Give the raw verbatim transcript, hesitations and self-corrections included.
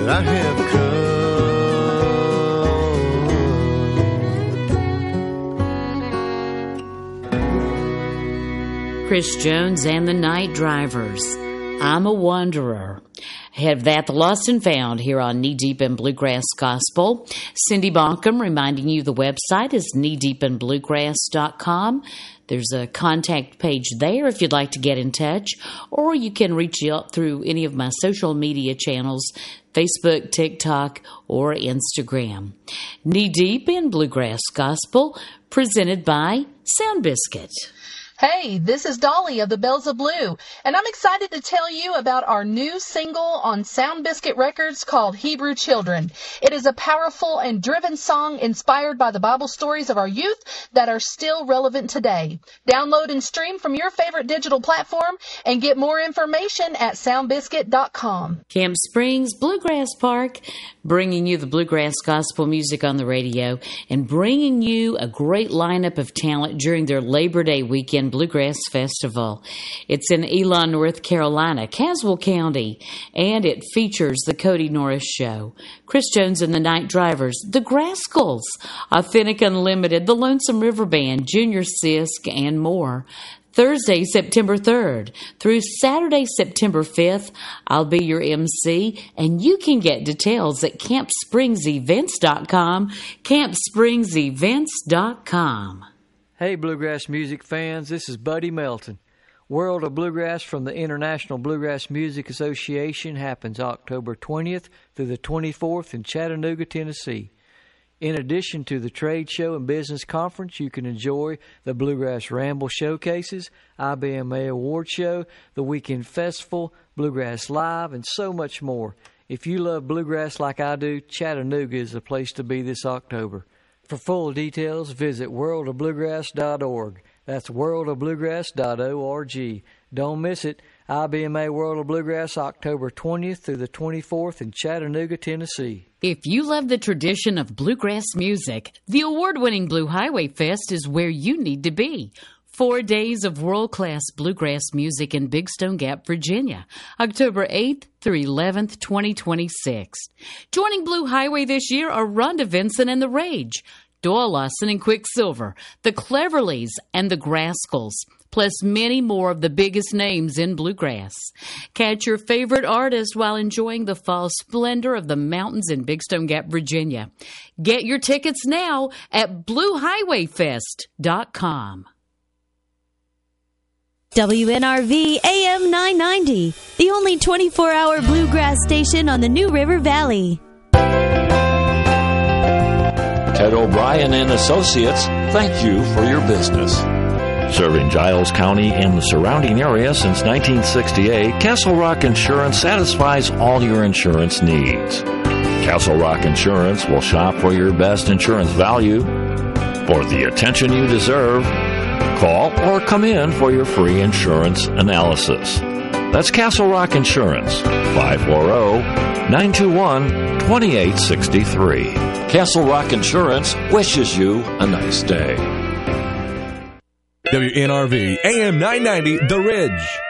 I have come. Chris Jones and the Night Drivers. I'm a Wanderer. Have that the lost and found here on Knee Deep in Bluegrass Gospel. Cindy Bonkham reminding you the website is knee deep in bluegrass dot com. There's a contact page there if you'd like to get in touch, or you can reach out through any of my social media channels, Facebook, TikTok, or Instagram. Knee Deep in Bluegrass Gospel, presented by Sound Biscuit. Hey, this is Dolly of the Bells of Blue, and I'm excited to tell you about our new single on Sound Biscuit Records called Hebrew Children. It is a powerful and driven song inspired by the Bible stories of our youth that are still relevant today. Download and stream from your favorite digital platform and get more information at sound biscuit dot com. Camp Springs Bluegrass Park, bringing you the bluegrass gospel music on the radio and bringing you a great lineup of talent during their Labor Day weekend Bluegrass Festival. It's in Elon, North Carolina, Caswell County, and it features the Cody Norris Show, Chris Jones and the Night Drivers, the Grascals, Authentic Unlimited, the Lonesome River Band, Junior Sisk, and more. Thursday, September third through Saturday, September fifth, I'll be your M C, and you can get details at camp springs events dot com, camp springs events dot com. Hey, Bluegrass music fans, this is Buddy Melton. World of Bluegrass from the International Bluegrass Music Association happens October twentieth through the twenty-fourth in Chattanooga, Tennessee. In addition to the trade show and business conference, you can enjoy the Bluegrass Ramble Showcases, I B M A Award Show, the Weekend Festival, Bluegrass Live, and so much more. If you love bluegrass like I do, Chattanooga is the place to be this October. For full details, visit world of bluegrass dot org. That's world of bluegrass dot org. Don't miss it. I B M A World of Bluegrass, October twentieth through the twenty-fourth in Chattanooga, Tennessee. If you love the tradition of bluegrass music, the award-winning Blue Highway Fest is where you need to be. Four days of world-class bluegrass music in Big Stone Gap, Virginia, October eighth through eleventh, twenty twenty-six. Joining Blue Highway this year are Rhonda Vincent and the Rage, Doyle Lawson and Quicksilver, the Cleverleys, and the Grascals, plus many more of the biggest names in bluegrass. Catch your favorite artist while enjoying the fall splendor of the mountains in Big Stone Gap, Virginia. Get your tickets now at blue highway fest dot com. W N R V A M nine ninety, the only twenty-four hour bluegrass station on the New River Valley. Ted O'Brien and Associates, thank you for your business. Serving Giles County and the surrounding area since nineteen sixty-eight, Castle Rock Insurance satisfies all your insurance needs. Castle Rock Insurance will shop for your best insurance value. For the attention you deserve, call or come in for your free insurance analysis. That's Castle Rock Insurance, five four zero, nine two one, two eight six three. Castle Rock Insurance wishes you a nice day. W N R V A M nine ninety, The Ridge.